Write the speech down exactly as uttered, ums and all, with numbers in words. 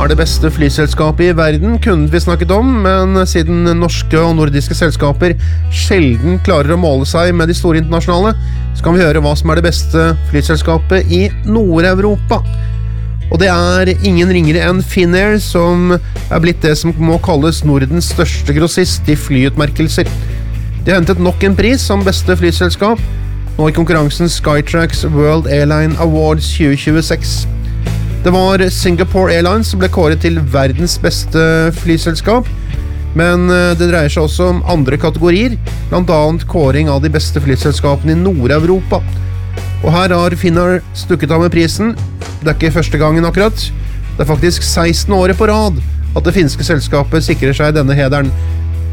er det beste flyselskapet i verden, kunne vi snakket om, men siden norske og nordiske selskaper sjelden klarer å måle seg med de store internasjonale, så kan vi høre hva som er det beste flyselskapet i Nord-Europa. Og det er ingen ringere enn Finnair, som er blitt det som må kalles Nordens største grossist i flyutmerkelser. De har hentet nok en pris som beste flyselskap, nå i konkurransen Skytrax World Airline Awards tjue tjueseks. Det var Singapore Airlines som ble kåret til verdens beste flyselskap, men det dreier seg også om andre kategorier, blant annet kåring av de beste flyselskapene i Nord-Europa. Og her har Finnair stukket av med prisen. Det er ikke første gangen akkurat. Det er faktisk seksten året på rad at det finske selskapet sikrer seg denne hederen.